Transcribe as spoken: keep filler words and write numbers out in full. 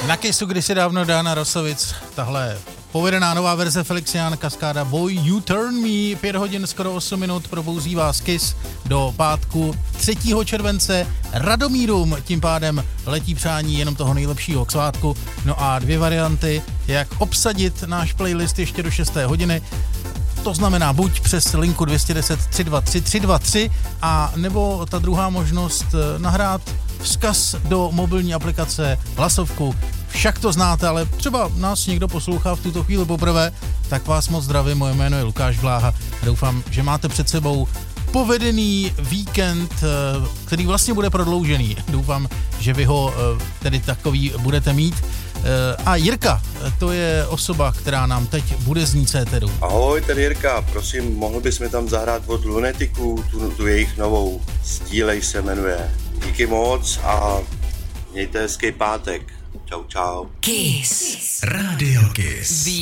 Na Kissu kdysi dávno Dana Rosovic, tahle povedená nová verze Felixian Cascada Boy You Turn Me, pět hodin skoro osm minut, probouzí vás Kiss do pátku třetího července. Radomírům tím pádem letí přání jenom toho nejlepšího k svátku. No a dvě varianty, jak obsadit náš playlist ještě do šesté hodiny. To znamená buď přes linku dvě set deset tři dva tři tři dva tři a nebo ta druhá možnost nahrát vzkaz do mobilní aplikace hlasovku. Však to znáte, ale třeba nás někdo poslouchá v tuto chvíli poprvé, tak vás moc zdravím, moje jméno je Lukáš Bláha a doufám, že máte před sebou povedený víkend, který vlastně bude prodloužený. Doufám, že vy ho tedy takový budete mít. A Jirka, to je osoba, která nám teď bude znít éteru. Ahoj, tady Jirka, prosím, mohl bys mi tam zahrát od Lunaticů, tu, tu jejich novou, Stílej se jmenuje. Díky moc a mějte hezký pátek. Čau, čau. Kiss. Radio Kiss.